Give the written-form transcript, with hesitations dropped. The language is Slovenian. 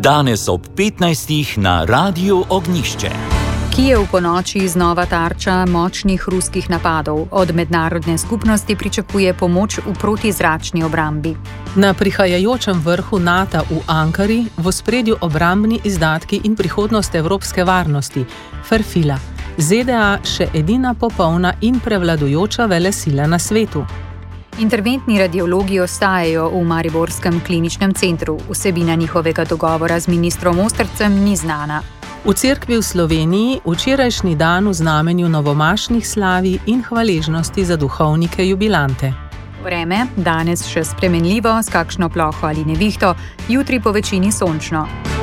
Danes ob 15. na Radiu Ognjišče. Kijev po noči znova tarča močnih ruskih napadov. Od mednarodne skupnosti pričakuje pomoč v protizračni obrambi. Na prihajajočem vrhu NATO v Ankari v ospredju obrambni izdatki in prihodnost evropske varnosti, Ferfila. ZDA še edina popolna in prevladujoča velesila na svetu. Interventni radiologi ostajajo v mariborskem kliničnem centru. Vsebina njihovega dogovora z ministrom Ostrcem ni znana. V cerkvi v Sloveniji včerajšnji dan v znamenju novomašnih slavi in hvaležnosti za duhovnike jubilante. Vreme, danes še spremenljivo, s kakšno ploho ali nevihto, jutri po večini sončno.